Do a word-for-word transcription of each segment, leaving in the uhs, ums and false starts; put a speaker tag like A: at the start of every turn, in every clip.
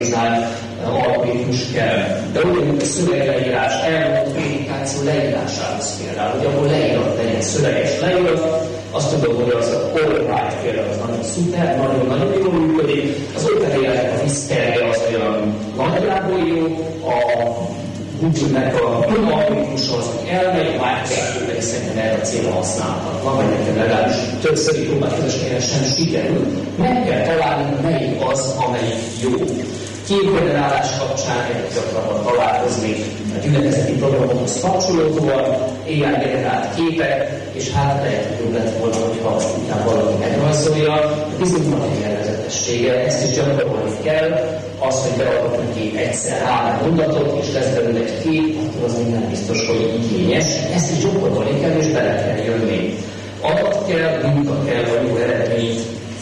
A: algoritmus kell. De ugyanúgy a szövegleírás, elmondott kommunikáció leírásához például, hogy ahol leírat legyen szöveges leírat, azt tudom, hogy az a all-right például az nagyon szuper, nagyon-nagyon jól működik, az OpenAI-nek a Whisperje az olyan nagyjából jó, a Google-nek a algoritmusa az, hogy elmegy, a Microsoft pedig szerintem erre a célra használhatnak, vagy nekem legalábbis többször így próbál közösségre sem sikerül. Meg kell találni, melyik az, amelyik jó. Képgenerálás kapcsán egyre gyakrabban találkozni a gyülekezeti programokhoz kapcsolódóan, á i generált képek, és hát lehet, hogy jobb lett volna, hogyha utána valaki megrajzolja. Bizony van egy jellegzetessége, ezt is gyakorolni kell, az, hogy beadok neki egyszer három mondatot, és lesz belőle egy kép, akkor az még nem biztos, hogy igényes. Ezt is gyakorolni kell, és bele kell jönni. Adat kell, munka kell, vagy jó eredményt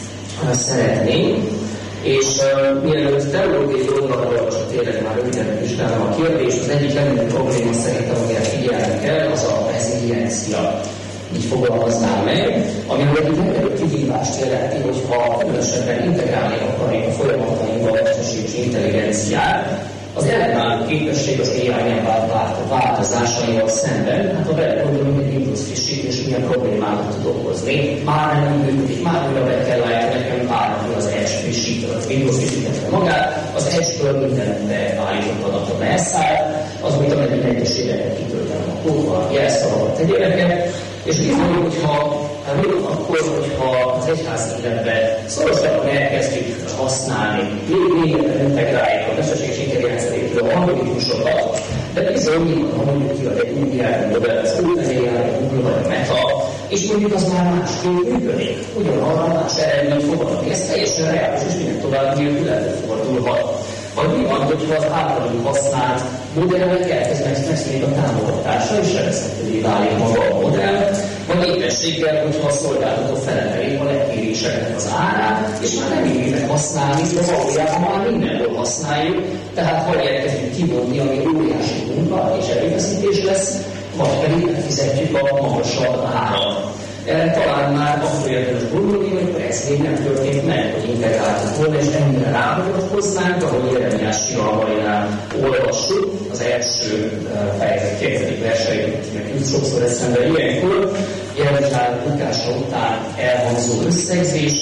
A: szeretnénk. És uh, mielőtt teológiai oldalról csak tényleg már röviden vizsgálom a kérdést, az egyik legnagyobb probléma szerintem, amire figyelni kell, az a reziliencia. Így fogalmaznám meg, ami egy legnagyobb kihívást jelenti, hogyha különösebben integrálni akarjuk a folyamatainkba a mesterséges intelligenciát, az ellenálló képesség az á i-nél változásaival szemben, hát ha belegondolunk, hogy egy Windows frissítés milyen problémákat tud okozni, már nem működik, már újra be kell állítani, nekem várni az Edge frissítőt, az Windows frissítette magát, az Edge-ből mindenbe állított adatot elszáll, az, mint ameddig egyeségeket kitöltenem a kódban, jelszavakat egyébeket, és bizony, hogyha akkor, hogyha az egyházi életben szorosabban elkezdjük használni, lényegben integráljuk a mesterséges intelligenciáról a algoritmusokat, de bizony, ha mondjuk kiad egy új nyelvmodell, az OpenAI, a Google vagy a Meta, és mondjuk az már másképp működik. Ugyanarra más eredményt fogadni. Ez teljesen reális, és minden tovább nélkül előfordulhat. Vagy mi van, hogyha az általunk használt modellek elkezdenek megszűnni a támogatása, és sebezhetővé válik maga a modell, vagy éppenséggel, hogyha a szolgáltató felemelik a legkéréseknek az árát, és már nem igények használni, de valójában már mindenhol használjuk, tehát vagy elkezdjük kivonni, ami óriási munka és erőfeszítés lesz, vagy pedig megfizetjük a magasabb árat. Erre talán már akkor érdemes gondolni, hogy ez még nem történt meg, hogy integráltuk volna, és ennyire rámutatkoznánk, ahogy Jeremiás síralmainál olvassuk, az első fejezet képzelik verseit, nekünk sokszor eszembe ilyenkor, Jeremiás bukása után elhangzó összegzés,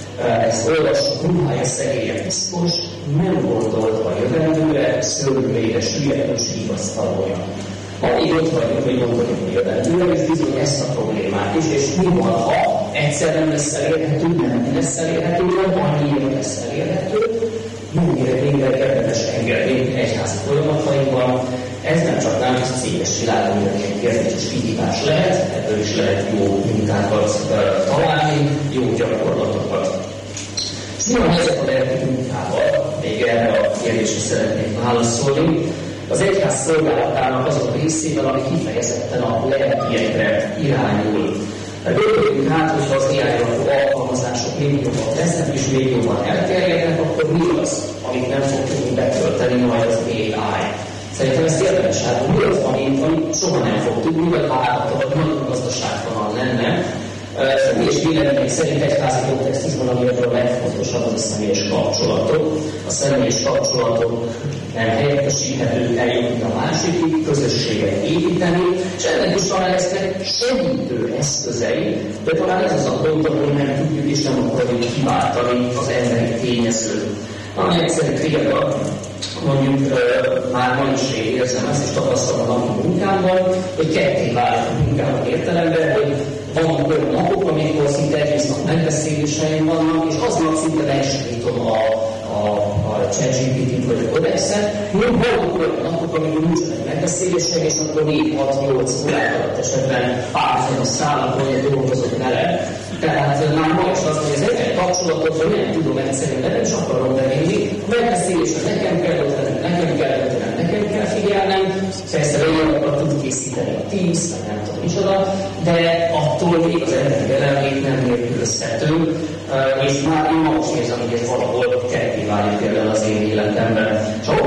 A: ezt olvassuk, ruhája szegélye piszkos, nem gondolt a jövendőre, szörnyűre sülyet és vigasztalója. Amíg ott vagyunk, hogy gondoljuk a jövendőre, és bizony ezt a problémát is, és mi van, ha egyszer nem lesz elérhető, nem lesz elérhető, vagy annyira lesz elérhető, mennyire végre érdemes engedni egyházi folyamatainkban. Ez nem csak nem a céges világon, hogy egy kérdéses kihívás lehet, ebből is lehet jó mintákat találni, jó gyakorlatokat. És mi van ezek a lelki munkával? Még erre a kérdésre szeretnék válaszolni. Az egyház szolgálatának azon a részében, ami kifejezetten a lelkiekre irányul. Gondoljunk hát, hogyha az á i alkalmazások még jobban lesznek, és még jobban elterjednek, akkor mi az, amit nem fog tudni betölteni majd az á i? Szerintem ezt érdemes hát, hogy mi az, amit, amit soha nem fog tudni, vagy vállalta, vagy nagyon gazdaságtalan lenne. Személyes vélemények szerint egyházi kontextusban, ami a legfontosabb, az a személyes kapcsolatok. A személyes kapcsolatok nem helyettesíthetők, eljutni a másikig, közösséget építeni, és ennek is talán lesznek segítő eszközei, de talán ez az a pont, ahol nem tudjuk és nem akarjuk kiváltani az emberi tényezőt. Van egy egyszerű példa, mondjuk uh, már ma is én érzem, ezt is tapasztalom a napi munkámban, hogy ketté válik a munkában értelemben, hogy vannak olyan napok, amikor szinte egész nap megbeszéléseim vannak, és aznap szinte leesítom a, a, a ChatGPT-t vagy a Codexet. Még vannak olyan napok, amikor nincsenek megbeszélések, és akkor négy hat nyolc órát alatt esetben párhuzamos szállapon, hogy dolgozok vele. Tehát már ma is azt, hogy az egyet kapcsolatot, hogy nem tudom egyszerűen, de nem is akarom bevinni. A megbeszélésre nekem kell ötlenem, nekem kell ötlenem, nekem kell figyelnem. Persze legyen tud készíteni a Teams, vagy nem tudom micsoda, de attól még az emberi jelenlét nem nélkülözhető, és már én ma is érzem, hogy ez valahol ketté válik például az én életemben. És ha úgy tetszik,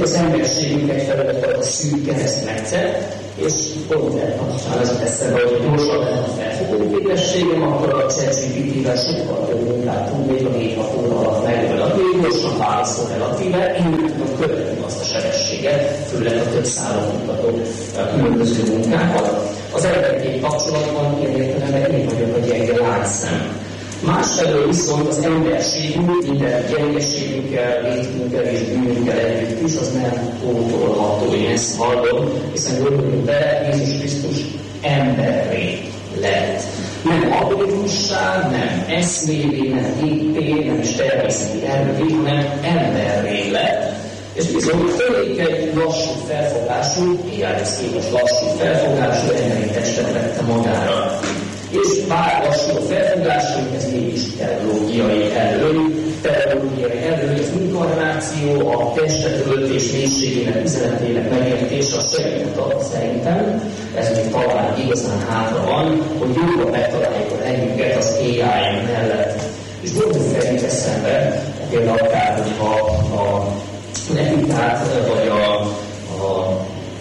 A: az emberségünk egyfelől a szűk keresztmetszet, és pont kapcsán az eszembe, hogy gyorsan lehet a felfogó képességem, akkor a ChatGPT-vel sokkal több munkát tud még a négy hat óra alatt megölni, gyorsan válaszol relatíve, én nem tudom követni azt a sebességet, főleg a több szálon mutató különböző munkákat. Az emberi kapcsolatban ilyen értelemben én vagyok a gyenge láncszem. Másfelől viszont az emberségünk minden gyengeségünkkel, létünkkel és bűnünkkel együtt is, az nem pótolható, én ezt hallom, hiszen gondoljunk bele, Jézus Krisztus emberré lett. Nem algoritmussá, nem eszmévé, nem géppé, nem is természeti erővé, hanem emberré lett. És bizony fölékeny, lassú felfogású, Éjához képest lassú felfogású emberi testet vette magára. És bár lassú a felfogásunk, ez mégis teológiai előny, teológiai előny, az inkarnáció, a testetöltés mélységének, üzenetének megértése, a segített ad szerintem, ez még talán igazán hátra van, hogy jobban megtaláljuk a helyünket az á i mellett. És gondoljuk fel itt eszembe, például akár, hogyha a etikát, vagy a, a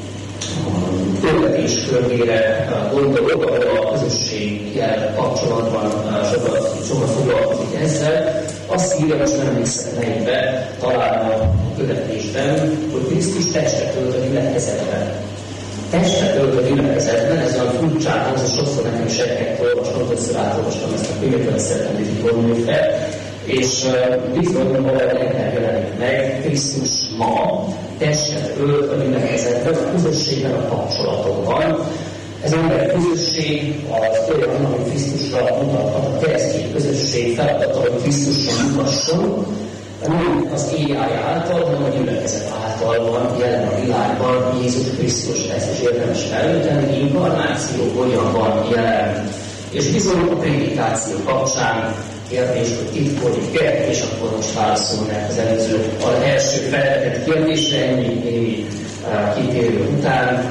A: töltetés körvére gondolok, ahol a közösséggel kapcsolatban sokat, sokat foglalkozik ezzel. Azt írja, most nem emlékszem melyikbe, talán a követésben, hogy Krisztus testet ölt a gyülekezetben. Testet ölt a gyülekezetben, ez olyan furcsán, az sokszor nekem is egyet olvastam, többször átolvastam ezt a könyvet, hogy szeretem így fel. És bizony, valahogy ennek jelenik meg, Krisztus ma testet ölt a gyülekezetben, a közösségben, a kapcsolatokban. Ez ember közösség, az olyan, ami Krisztusra mutathat, a keresztény közösség feladata, hogy Krisztusra mutasson, nem az á i által, hanem a gyülekezet által van jelen a világban Jézus Krisztus. Ezt is érdemes felülteni, inkarnáció hogyan van jelen. És bizony a prédikáció kapcsán kérdés, hogy titkolik-e, és akkor most válaszolnak az előző, az első felvetett kérdésre, ennyi némi uh, kitérő után.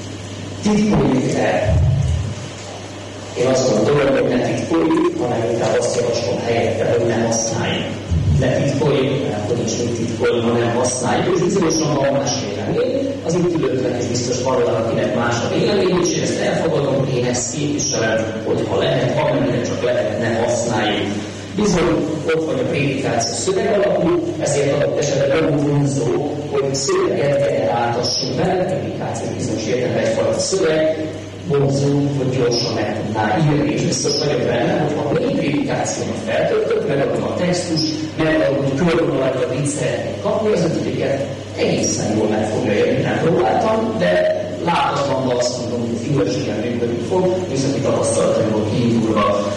A: Titkolik-e? Én azt mondom, hogy ne titkoljuk, hanem inkább azt javaslom helyette, hogy ne használjuk. Ne titkoljuk, mert akkor nincs mit titkolni, hanem használjuk. És bizonyosan van más vélemény, az itt ülőknek is biztos van olyan, akinek más a vélemény, és én ezt elfogadom, én ezt képviselem, hogy ha lehet, amennyire csak lehet, ne használjuk. Bizony, ott vagy a prédikáció szöveg alapú, ezért adott esetben nem vonzó, hogy szöveget generáltassunk bele, prédikáció bizonyos értelemben egyfajta szöveg, vonzó, hogy gyorsan meg tudná írni, és biztos vagyok benne, hogy ha a prédikációmat feltöltött, megadom a textus, megadom, hogy körvonalakat mit szeretnék kapni, az ötödiket egészen jól meg fogja érni, nem próbáltam, de láthatatlanban azt mondom, hogy figurásíten működni fog, viszont a tapasztalatomból kiindulva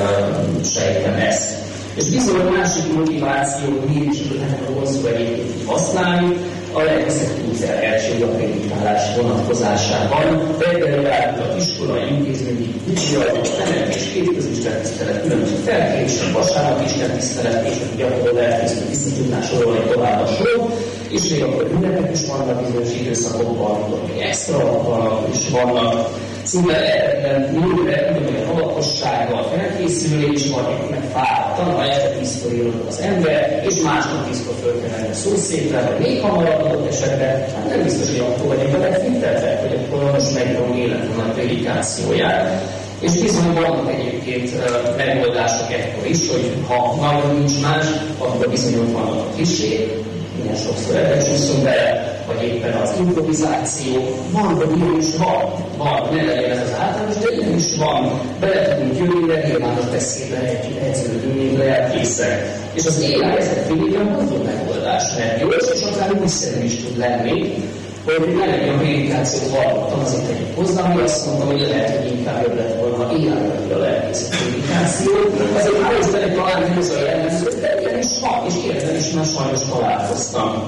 A: uh, sejtem ezt. És bizony a másik motiváció, hogy miért is ennek a hosszú egyébként használni, a lelkészek túlterheltség a prédikálás vonatkozásában, például az iskolai intézményi ügyjai, temetés, kétközi istentisztelet, különböző felkérések, vasárnap istentisztelet, és a gyakorló lelkészek vissza tudná sorolni tovább a sor, és még akkor ünnepek is vannak bizonyos időszakokban, amikor még extra alkalmak is vannak. Szinte lehetetlen nőre, ugyanolyan alapossággal felkészülni, és valakinek fáradtan, ha este tízkor írok az ember, és másnap tízkor föl kell menni a szószékre, vagy még hamarabb adott esetben, hát nem biztos, hogy akkor vagyok belefitteltek, hogy akkor most megírom életem a prédikációját. És bizony vannak egyébként uh, megoldások ekkor is, hogy ha nagyon nincs más, akkor bizony vannak a kisé, milyen sokszor ebben csúszunk bele, vagy éppen az improvizáció, van, vagy ilyen is van, van, ne legyen ez az általános, de ilyen is van, bele tudunk jönni, de nyilvános beszédben egy edződünk, mint lelkészek. És az éjjel ezek végén nagyon megoldás, mert gyors, és akár újszerű is tud lenni, hogy ne legyen a prédikációt hallottam, azért tegyük hozzá, ami azt mondtam, hogy lehet, hogy inkább jobb lett volna, ha éjjel a lelkész a prédikáció. Azért állíztani talán nem az a jellemző, de ilyen is van, és értem is, mert sajnos találkoztam.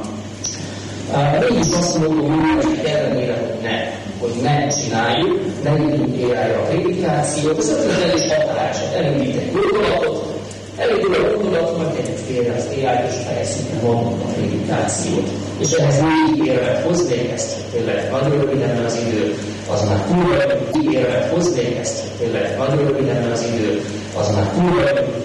A: Mégis azt mondom, hogy ellenére, hogy ne, hogy ne csináljuk, ne indulunk éjjel a prédikációt, az ötletelés határását, elindít egy gondolatot, elindul a gondolatot, majd tegyük félre az éjjel, és fejezzük el magunk a prédikációt. És ehhez négy érvet hoznék, ezt csak tényleg nagyon röviden az idő, az már túl rövid, négy érvet hoznék, ezt csak tényleg nagyon röviden az idő, az már túl rövid,